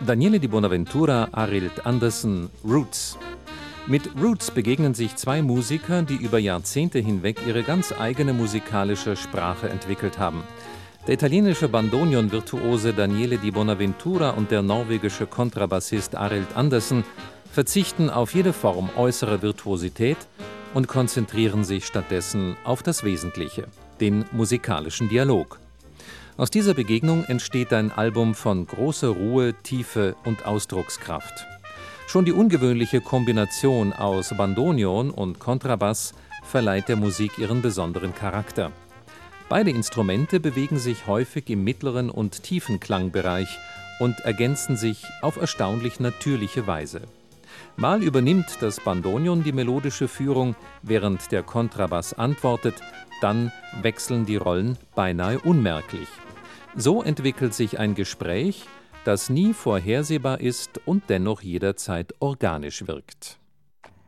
Daniele di Bonaventura, Arild Andersen, Roots. Mit Roots begegnen sich zwei Musiker, die über Jahrzehnte hinweg ihre ganz eigene musikalische Sprache entwickelt haben. Der italienische Bandoneon-Virtuose Daniele di Bonaventura und der norwegische Kontrabassist Arild Andersen verzichten auf jede Form äußerer Virtuosität und konzentrieren sich stattdessen auf das Wesentliche, den musikalischen Dialog. Aus dieser Begegnung entsteht ein Album von großer Ruhe, Tiefe und Ausdruckskraft. Schon die ungewöhnliche Kombination aus Bandoneon und Kontrabass verleiht der Musik ihren besonderen Charakter. Beide Instrumente bewegen sich häufig im mittleren und tiefen Klangbereich und ergänzen sich auf erstaunlich natürliche Weise. Mal übernimmt das Bandoneon die melodische Führung, während der Kontrabass antwortet, dann wechseln die Rollen beinahe unmerklich. So entwickelt sich ein Gespräch, das nie vorhersehbar ist und dennoch jederzeit organisch wirkt.